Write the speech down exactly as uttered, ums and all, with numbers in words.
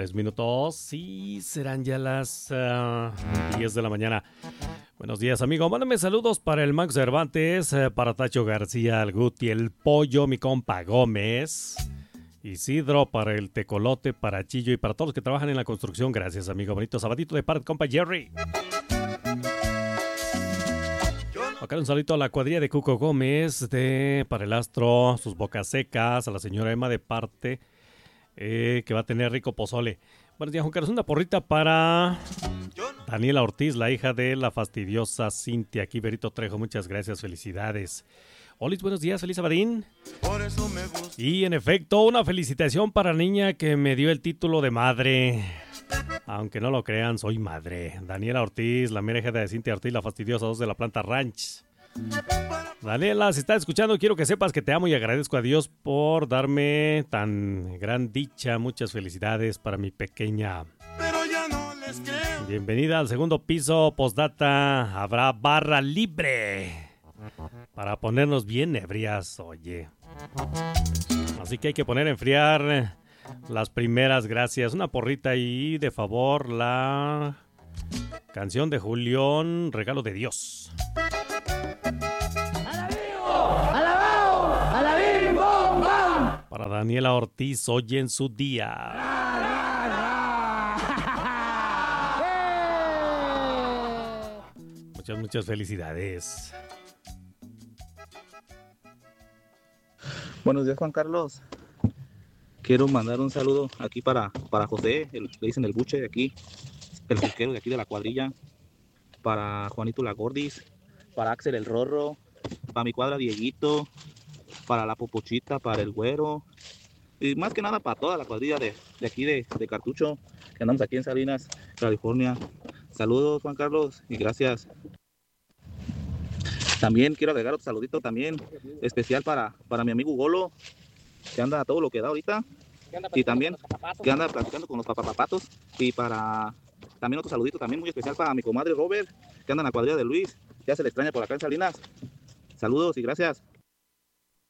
tres minutos. Sí, serán ya las uh, diez de la mañana. Buenos días, amigo. Mándame saludos para el Max Cervantes, eh, para Tacho García, el Guti, el Pollo, mi compa Gómez, Isidro, para el Tecolote, para Chillo y para todos los que trabajan en la construcción. Gracias, amigo. Bonito sabadito de parte, compa Jerry. Acá un saludito a la cuadrilla de Cuco Gómez, de para el Astro, sus bocas secas, a la señora Emma de parte, eh, que va a tener rico pozole. Buenos días, Juan Carlos. Una porrita para Daniela Ortiz, la hija de la fastidiosa Cintia. Aquí Berito Trejo, muchas gracias, felicidades. Olis, buenos días, feliz sabadín. Por eso me gusta. Y en efecto, una felicitación para la niña que me dio el título de madre. Aunque no lo crean, soy madre. Daniela Ortiz, la mera hija de Cintia Ortiz, la fastidiosa dos de la planta Ranch. Daniela, si estás escuchando, quiero que sepas que te amo y agradezco a Dios por darme tan gran dicha. Muchas felicidades para mi pequeña. Pero ya no les creo. Bienvenida al segundo piso, postdata. Habrá barra libre para ponernos bien ebrias, oye. Así que hay que poner a enfriar las primeras gracias. Una porrita y de favor la canción de Julián, Regalo de Dios. ¡Alabao! ¡Alabim! ¡Bom! ¡Bom! Para Daniela Ortiz, hoy en su día. Muchas, muchas felicidades. Buenos días, Juan Carlos. Quiero mandar un saludo aquí para, para José, el, le dicen el buche de aquí, el buquero de aquí de la cuadrilla, para Juanito Lagordis, para Axel el Rorro, para mi cuadra Dieguito, para la Popochita, para el Güero, y más que nada para toda la cuadrilla de, de aquí de, de Cartucho, que andamos aquí en Salinas, California. Saludos, Juan Carlos, y gracias. También quiero agregar otro saludito también especial para, para mi amigo Golo, que anda a todo lo que da ahorita, y también que anda platicando con los papapapatos, y para también otro saludito también muy especial para mi comadre Robert, que anda en la cuadrilla de Luis, ya se le extraña por acá en Salinas. Saludos y gracias.